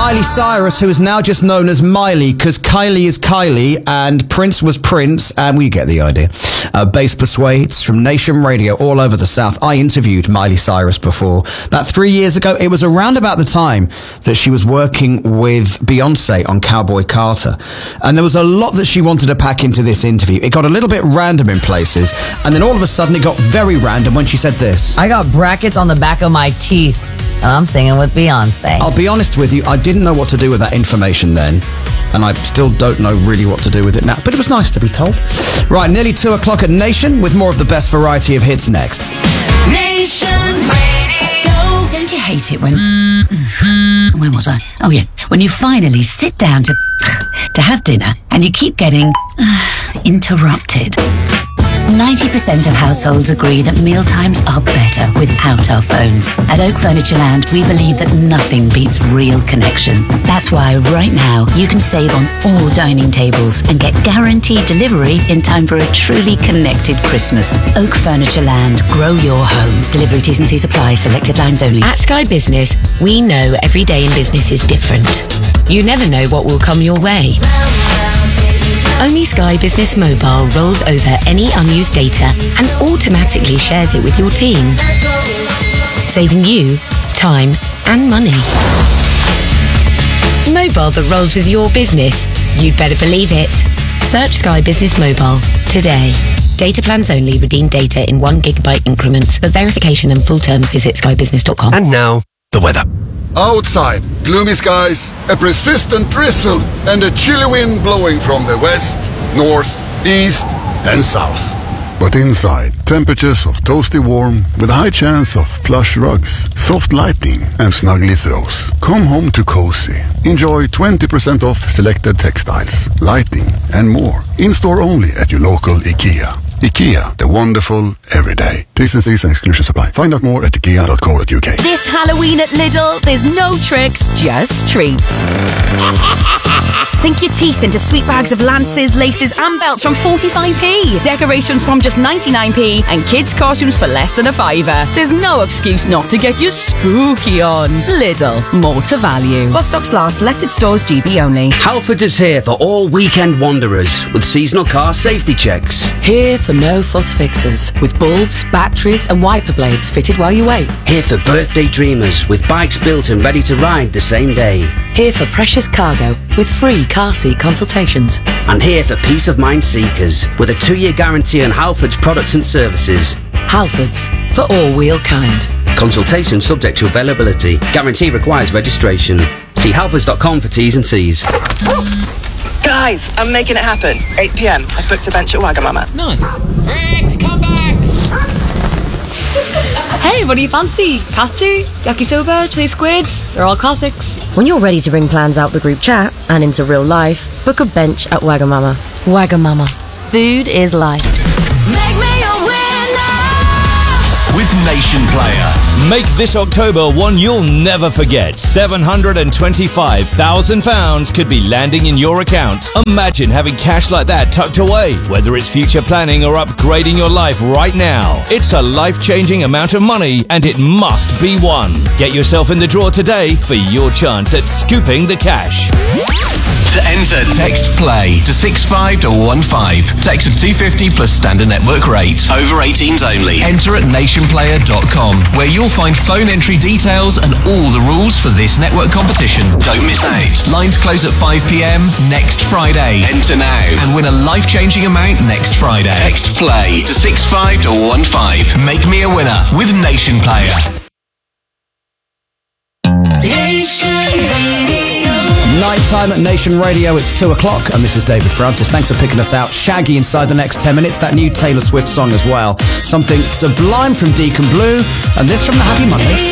Miley Cyrus, who is now just known as Miley, because Kylie is Kylie and Prince was Prince, and we get the idea. Bass Persuades from Nation Radio all over the South. I interviewed Miley Cyrus before. About 3 years ago, it was around about the time that she was working with Beyonce on Cowboy Carter. And there was a lot that she wanted to pack into this interview. It got a little bit random in places, and then all of a sudden it got very random when she said this. I got brackets on the back of my teeth, and I'm singing with Beyonce. I'll be honest with you, I didn't know what to do with that information then, and I still don't know really what to do with it now, but it was nice to be told. Right, nearly 2 o'clock at Nation, with more of the best variety of hits next. Nation Radio. Don't you hate it when... Where was I? Oh yeah, when you finally sit down to have dinner and you keep getting interrupted. 90% of households agree that mealtimes are better without our phones. At Oak Furniture Land, we believe that nothing beats real connection. That's why right now you can save on all dining tables and get guaranteed delivery in time for a truly connected Christmas. Oak Furniture Land, grow your home. Delivery T's and C's apply, selected lines only. At Sky Business, we know every day in business is different. You never know what will come your way. Only Sky Business Mobile rolls over any unused data and automatically shares it with your team, saving you time and money. Mobile that rolls with your business. You'd better believe it. Search Sky Business Mobile today. Data plans only. Redeem data in 1 gigabyte increments. For verification and full terms, visit skybusiness.com. And now, the weather. Outside, gloomy skies, a persistent drizzle, and a chilly wind blowing from the west, north, east, and south. But inside, temperatures of toasty warm with a high chance of plush rugs, soft lighting, and snuggly throws. Come home to cozy. Enjoy 20% off selected textiles, lighting, and more. In-store only at your local IKEA. IKEA, the wonderful everyday. T's and C's and exclusions apply. Find out more at ikea.co.uk. This Halloween at Lidl, there's no tricks, just treats. Sink your teeth into sweet bags of lances, laces and belts from 45p. Decorations from just 99p and kids' costumes for less than a fiver. There's no excuse not to get your spooky on. Lidl, more to value. While stocks last, selected stores GB only. Halford is here for all weekend wanderers with seasonal car safety checks. Here for no-fuss fixes with bulbs, batteries and wiper blades fitted while you wait. Here for birthday dreamers with bikes built and ready to ride the same day. Here for precious cargo with free car seat consultations. And here for peace of mind seekers with a 2-year guarantee on Halford's products and services. Halfords, for all wheel kind. Consultation subject to availability. Guarantee requires registration. See halfords.com for T's and C's. Guys, I'm making it happen. 8 p.m. I've booked a bench at Wagamama. Nice. Rex, come back! Hey, what do you fancy? Katsu, yakisoba, chili squid? They're all classics. When you're ready to bring plans out the group chat and into real life, book a bench at Wagamama. Wagamama. Food is life. Make me a winner with Nation Player. Make this October one you'll never forget. £725,000 could be landing in your account. Imagine having cash like that tucked away. Whether it's future planning or upgrading your life right now, it's a life-changing amount of money and it must be won. Get yourself in the draw today for your chance at scooping the cash. To enter, text PLAY to 65215. Text to 250 plus standard network rate. Over 18s only. Enter at nationplayer.com, where you'll find phone entry details and all the rules for this network competition. Don't miss out. Lines close at 5 p.m. next Friday. Enter now and win a life-changing amount next Friday. Text PLAY to 65215. Make me a winner with Nation Player. Nation Radio. Nighttime at Nation Radio, it's 2 o'clock, and this is David Francis. Thanks for picking us out. Shaggy inside the next 10 minutes, that new Taylor Swift song as well. Something sublime from Deacon Blue, and this from the Happy Mondays.